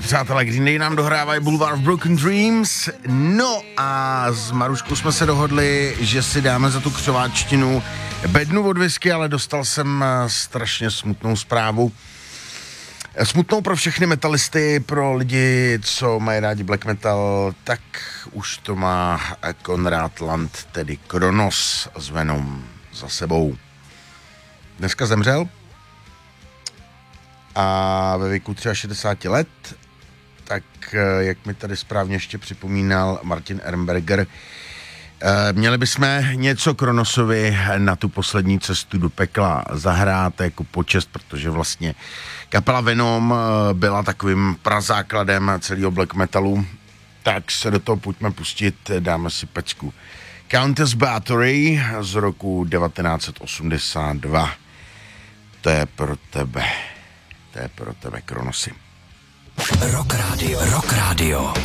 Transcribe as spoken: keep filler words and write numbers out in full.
Tak přátelé, Green Day nám dohrávají Boulevard of Broken Dreams. No a s Maruškou jsme se dohodli, že si dáme za tu křováčtinu bednu od whisky, ale dostal jsem strašně smutnou zprávu. Smutnou pro všechny metalisty, pro lidi, co mají rádi black metal, tak už to má Konrad Land, tedy Kronos s Venom za sebou. Dneska zemřel a ve věku šedesáti třech let, tak jak mi tady správně ještě připomínal Martin Ehrenberger, měli bychom něco Kronosovi na tu poslední cestu do pekla zahrát jako počest, protože vlastně kapela Venom byla takovým prazákladem celého black metalu, tak se do toho pojďme pustit, dáme si pecku Countess Battery z roku devatenáct set osmdesát dva. To je pro tebe, to je pro tebe, Kronosy. Rock Radio, Rock Radio.